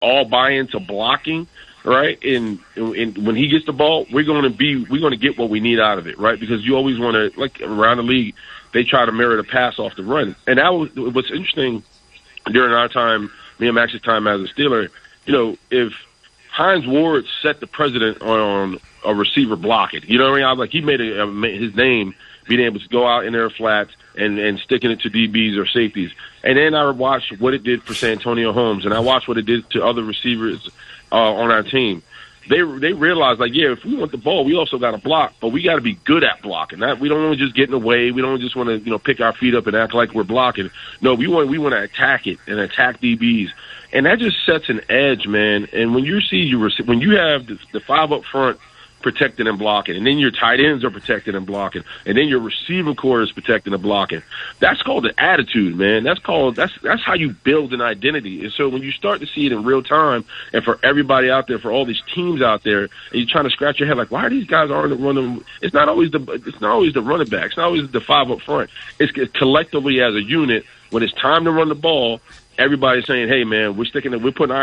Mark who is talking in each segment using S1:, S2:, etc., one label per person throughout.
S1: all buy into blocking, right? And when he gets the ball, we're going to get what we need out of it, right? Because you always want to, like around the league, they try to mirror the pass off the run. And that was what's interesting during our time, me and Max's time as a Steeler. You know, if Hines Ward set the precedent on a receiver blocking, you know what I mean? I was like, he made his name being able to go out in their flats and sticking it to DBs or safeties. And then I watched what it did for Santonio Holmes, and I watched what it did to other receivers on our team. They realized, like, yeah, if we want the ball, we also got to block, but we got to be good at blocking. We don't want to just get in the way. We don't just want to, you know, pick our feet up and act like we're blocking. No, we want to attack it and attack DBs, and that just sets an edge, man. And when you have the five up front protecting and blocking, and then your tight ends are protecting and blocking, and then your receiver core is protecting and blocking. That's called an attitude, man. That's how you build an identity. And so when you start to see it in real time, and for everybody out there, for all these teams out there, and you're trying to scratch your head like, why are these guys aren't running? It's not always the running back. It's not always the five up front. It's collectively as a unit. When it's time to run the ball, everybody's saying, "Hey, man, we're putting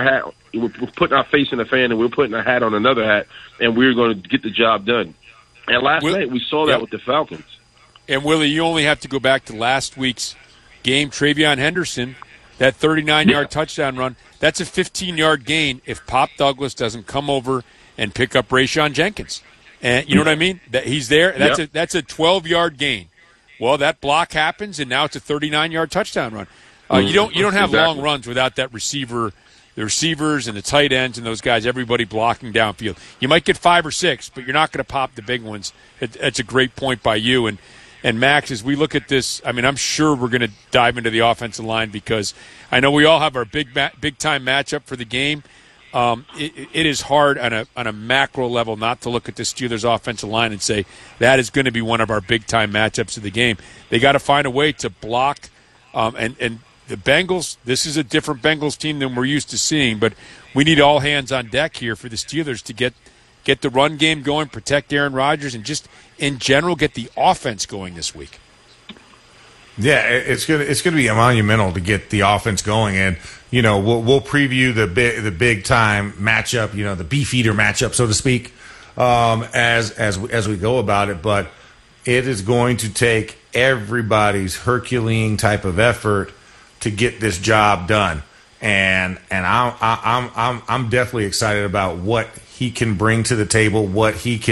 S1: our face in a fan, and we're putting a hat on another hat, and we're going to get the job done." And last night we saw that with the Falcons.
S2: And Willie, you only have to go back to last week's game. Travion Henderson, that 39-yard touchdown run, that's a 15-yard gain if Pop Douglas doesn't come over and pick up Rayshon Jenkins. And you know what I mean? That he's there. That's a 12-yard gain. Well, that block happens, and now it's a 39-yard touchdown run. You don't have long runs without that receiver, the receivers and the tight ends and those guys, everybody blocking downfield. You might get 5 or 6, but you're not going to pop the big ones. It's a great point by you. And Max, as we look at this, I mean, I'm sure we're going to dive into the offensive line because I know we all have our big time matchup for the game. It is hard on a macro level not to look at the Steelers' offensive line and say that is going to be one of our big time matchups of the game. They got to find a way to block and the Bengals, this is a different Bengals team than we're used to seeing, but we need all hands on deck here for the Steelers to get the run game going, protect Aaron Rodgers, and just in general get the offense going this week.
S3: Yeah, it's gonna be monumental to get the offense going, and you know we'll preview the big time matchup, you know, the beefeater matchup, so to speak, as we go about it. But it is going to take everybody's Herculean type of effort to get this job done, and I'm definitely excited about what he can bring to the table, what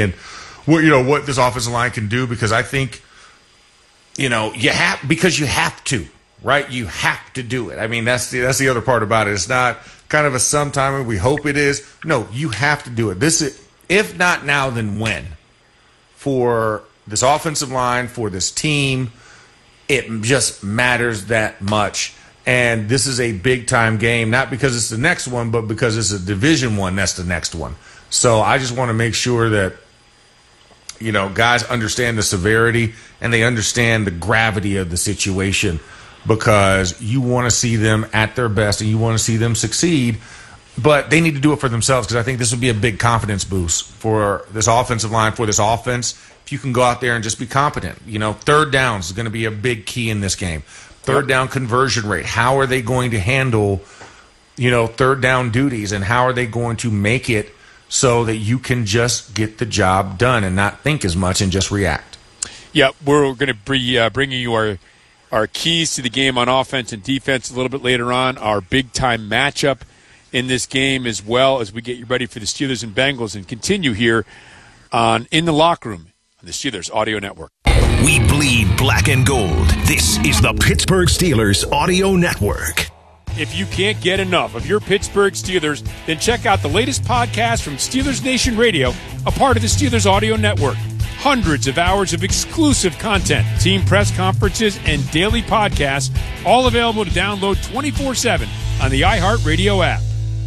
S3: this offensive line can do, because I think, you know, you have to, right? You have to do it. I mean, that's the other part about it. It's not kind of a sometime we hope it is. No, you have to do it. This is, if not now, then when? For this offensive line, for this team, it just matters that much. And this is a big-time game, not because it's the next one, but because it's a Division I, that's the next one. So I just want to make sure that, you know, guys understand the severity and they understand the gravity of the situation, because you want to see them at their best and you want to see them succeed, but they need to do it for themselves, because I think this would be a big confidence boost for this offensive line, for this offense. If you can go out there and just be competent, you know, third downs is going to be a big key in this game. Third down conversion rate. How are they going to handle, you know, third down duties, and how are they going to make it so that you can just get the job done and not think as much and just react?
S2: Yeah, we're going to be bringing you our keys to the game on offense and defense a little bit later on, our big-time matchup in this game, as well as we get you ready for the Steelers and Bengals, and continue here on In the Locker Room on the Steelers Audio Network.
S4: We bleed black and gold. This is the Pittsburgh Steelers Audio Network.
S2: If you can't get enough of your Pittsburgh Steelers, then check out the latest podcast from Steelers Nation Radio, a part of the Steelers Audio Network. Hundreds of hours of exclusive content, team press conferences, and daily podcasts, all available to download 24/7 on the iHeartRadio app.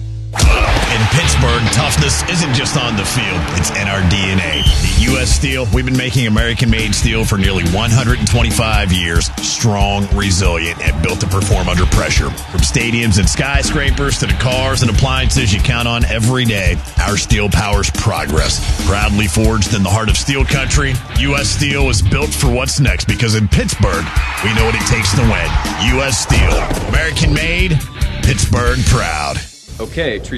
S5: In Pittsburgh, toughness isn't just on the field, it's in our DNA. At U.S. Steel, we've been making American-made steel for nearly 125 years. Strong, resilient, and built to perform under pressure. From stadiums and skyscrapers to the cars and appliances you count on every day, our steel powers progress. Proudly forged in the heart of steel country, U.S. Steel is built for what's next, because in Pittsburgh, we know what it takes to win. U.S. Steel. American-made, Pittsburgh proud.
S6: Okay,